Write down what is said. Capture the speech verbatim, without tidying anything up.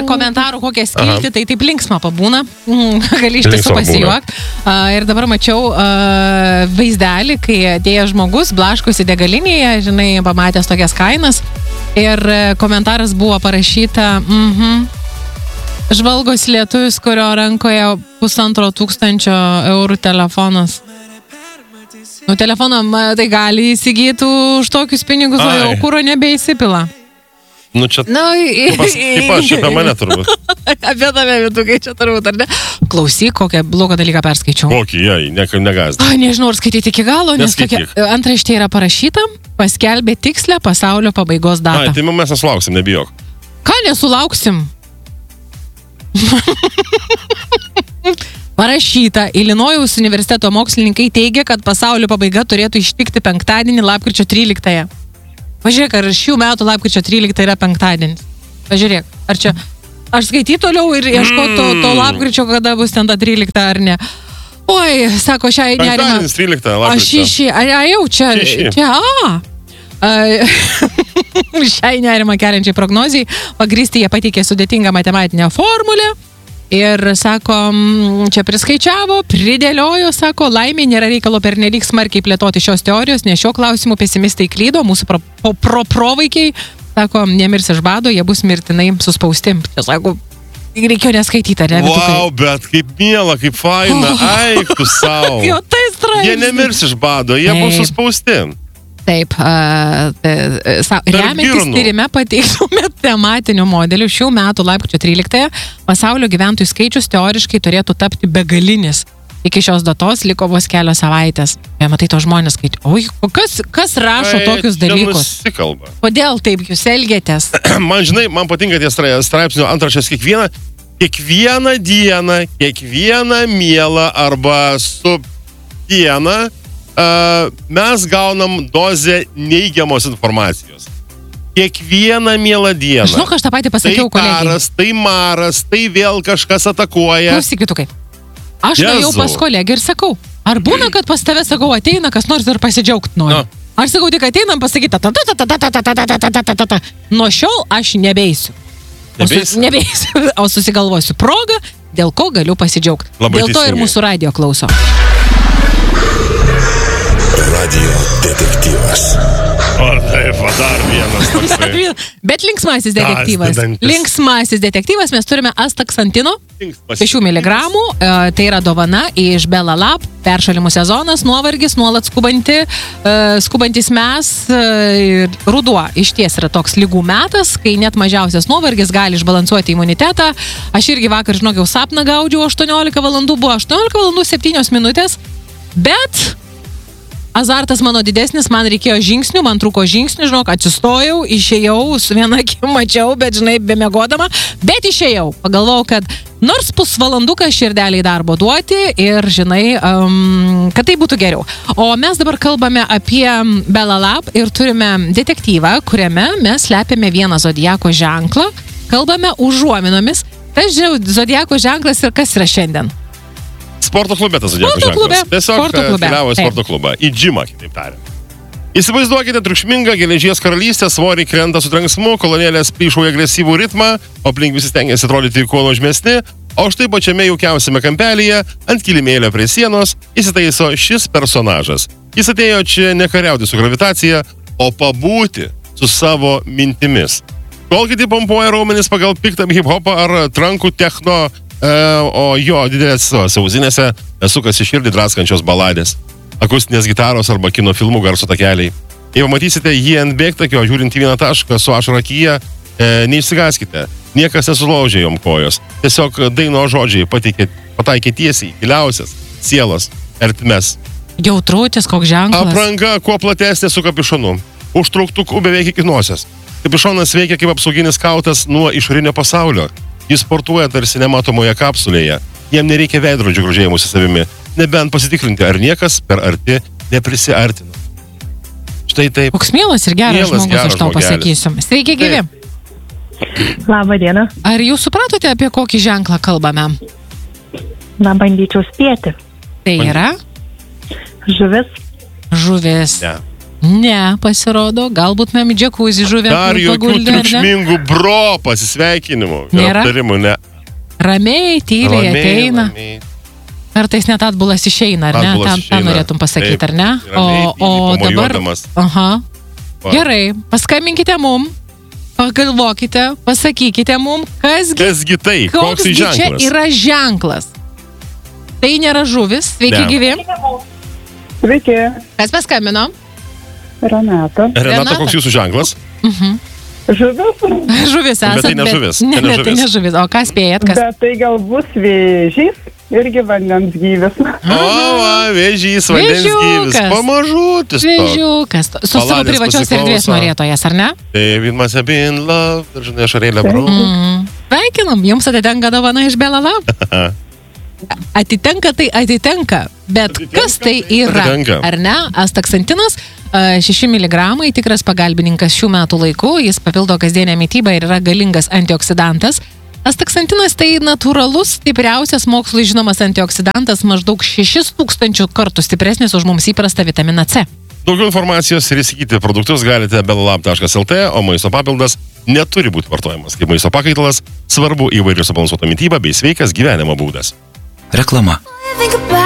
komentarų kokią skilti, tai taip linksma pabūna. Gali iš tiesų pasijuokti. Ir dabar mačiau uh, vaizdelį, kai atėjo žmogus, blaškusi degalinėje, žinai, pamatęs tokias kainas. Ir komentaras buvo parašyta, mhm, žvalgos lietuvis, kurio rankoje pusantro tūkstančio eurų telefonas. Nu, telefoną tai gali įsigyti už tokius pinigus, o jau kuro nebeįsipila. Nu, čia, nu, kaip aš, apie mane turbūt. Apie tave, Vitukai, čia turbūt, ar ne? Klausyk, kokią blogą dalyką perskaičiau. Kokį, jai, ne, negazdė. Ai, nežinau, ar skaityti iki galo, nes tokia antraštė yra parašyta, paskelbė tikslę pasaulio pabaigos datą. Ai, tai mes nesulauksim, nebijok. Ką nesulauksim? Parašyta, Ilinojaus universiteto mokslininkai teigia, kad pasaulio pabaiga turėtų ištikti penktadienį, lapkričio tryliktąją. Pažiūrėk, ar šių metų lapkričio tryliktąją yra penktadienis. Pažiūrėk, ar čia... Aš skaityt toliau ir ieškot to, to lapkričio, kada bus ten ta trylikta ar ne. Oi, sako, šiai nerima... Penktadienis tryliktą lapkričio. Aš šį, a, a, jau čia... Šį. Čia, a... Šiai nerima keliančiai prognozijai pagrįsti jie pateikė sudėtingą matematinę formulę. Ir, sako, čia priskaičiavo, pridėliojo, sako, laimė nėra reikalo pernelyg smarkiai plėtoti šios teorijos, nes šio klausimų pesimistai klydo, mūsų pro, pro, pro, provaikiai, sako, nemirs iš bado, jie bus mirtinai suspausti. Čia, sako, reikėjo neskaityti, ar ne? Wow, bet kaip miela, kaip faina, oh. Eik tu savo. Jo, tai straipsnis. Jie nemirs iš bado, jie bus suspausti. Taip, uh, uh, remiantis tyrime pateiktų matematinių modelių šių metų lapkričio tryliktąją pasaulio gyventojų skaičius teoriškai turėtų tapti begalinis. Iki šios datos liko vos kelios savaitės. Ja, matai, to žmonės skaičiu. Oi, kas, kas rašo Ai, tokius dalykus? Nusikalba. Kodėl taip jūs elgiatės? Man, žinai, man patinka tie straipsnių antraštės kiekvieną, kiekvieną dieną, kiekvieną mielą arba su dieną Uh, mes gaunam dozę neigiamos informacijos. Kiekvieną mielą dieną. Žinau, aš tą patį pasakiau kolegijai. Tai karas, tai maras, tai vėl kažkas atakuoja. Klausykit, kaip. Aš nuėjau pas kolegį ir sakau, ar būna, kad pas tave, sakau, ateina kas nors ir pasidžiaugt nori? No. Aš sakau, tik ateinam pasakyti, nuo šiol aš nebeisiu. Nebeisiu? Nebeisiu, o susigalvosiu progą, dėl ko galiu pasidžiaugti. Labai dėl to teisingai. Ir mūsų radio klauso. Radio detektyvas. O taip, dar vienas toksai. Bet linksmasis detektyvas. Linksmasis detektyvas, mes turime astaksantino, šešių miligramų, tai yra dovana iš Bella Lab, peršalimų sezonas, nuovargis, nuolat skubanti, skubantis mes, ruduo išties yra toks ligų metas, kai net mažiausias nuovargis gali išbalansuoti imunitetą. Aš irgi vakar, žinok, jau sapną gaudžiau, aštuoniolika valandų buvo, aštuoniolika valandų septynios minutės, bet... Azartas mano didesnis, man reikėjo žingsnių, man trūko žingsnių, žinok, atsistojau, išėjau, su viena akim mačiau, bet, žinai, bemiegodama, bet išėjau. Pagalvojau, kad nors pusvalanduką širdeliai darbo duoti ir, žinai, um, kad tai būtų geriau. O mes dabar kalbame apie Bella Lab ir turime detektyvą, kuriame mes slepiame vieną zodiako ženklą, kalbame užuominomis. Tas zodiako ženklas ir kas yra šiandien? Sporto klube tas zodiako ženklas. Tiesiog keliavo į sporto klubą. Į džimą, kitaip tariant. Įsivaizduokite triukšmingą geležies karalystę, svoriai krenta su trenksmu, kolonėlės plyšauja agresyvų ritmą, o aplink visi stengiasi atrodyti kuo nuožmesni, o štai pačiame jaukiausiame kampelyje, ant kilimėlio prie sienos, įsitaiso šis personažas. Jis atėjo čia nekariauti su gravitacija, o pabūti su savo mintimis. Kol kiti pompuoja raumenis pagal piktą hip-hopą ar trankų techno, o jo didelės sausinėse sukasi širdį draskančios baladės, akustinės gitaros arba kino filmų garso takeliai. Jei pamatysite jį ant bėgtakio, žiūrint į vieną tašką su ašarakyje, e, neišsigaskite. Niekas nesulaužė jom kojos. Tiesiog daino žodžiai pateikė, pataikė tiesiai, giliausias sielos ertmes. Jautrutis, koks ženklas. Apranga kuo platesnė su kapišonu. Užtrauktukų beveik iki nosies. Kapišonas veikia kaip apsauginis kautas nuo išorinio pasaulio. Jis sportuoja tarsi nematomoje kapsulėje. Jiem nereikia veidrodžių grožėjimusi savimi, nebent pasitikrinti, ar niekas per arti neprisiartino. Štai taip. Koks mielas ir geras mielas, žmogus, geras aš tau žmogelis. pasakysiu. Sveiki, gyvi. Labą dieną. Ar jūs supratote, apie kokį ženklą kalbame? Na, bandyčiau spėti. Tai yra? Žuvis. Žuvis. Ne. Ne, pasirodo, galbūt mėm džekuzį žuvę. Dar jokių triukšmingų bro pasisveikinimų. Nėra? Aptarimų, ne. Ramiai, tyliai Ramiai, ateina. ramiai. Kartais net atbulas išeina, ar ne? Atbulas Tam, išeina. tam norėtum pasakyti, Taip. ar ne? Ramiai, O, o tyliai, dabar... pamojuodamas. Aha. Va. Gerai, paskambinkite mum, pagalvokite, pasakykite mum, kasgi, Kasgi tai? Koks koksgi tai čia ženklas? yra ženklas. Tai nėra žuvis, sveiki Ne. gyvi. Sveiki, Kas paskambino? Renata. Renata, Renata. koks jūsų ženklas? Žuvis, Žuvis esate. Bet tai ne žuvis, Ne, tai ne ne, tai žuvis. ne žuvis. O ką spėjat? Kas? bet tai gal bus vėžys, irgi vandens gyvis. O, va, vėžys, vandens gyvis. Vėžiukas. Pamažutis. Vėžiukas. Su savo Baladės privačios pasiklauso. erdvės norėtojas, ar ne? Taip, it must have been love. Ir žinai, šarėlė brau. Mm. Sveikinam, jums atitenka dovana iš Belalab. Atitenka tai atitenka, bet Atitenka, kas tai tai yra, atitenka. ar ne? Astaksantinas, šeši miligramai, tikras pagalbininkas šių metų laikų, jis papildo kasdienę mitybą ir yra galingas antioksidantas. Astaksantinas tai natūralus, stipriausias mokslui žinomas antioksidantas, maždaug šešis tūkstančių kartų stipresnis už mums įprastą vitaminą C. Daugiau informacijos ir įsigyti produktus galite belalab taškas lt, o maisto papildas neturi būti vartojamas kaip maisto pakaitalas, svarbu įvairių subalansuota mityba bei sveikas gyvenimo būdas. Reklama.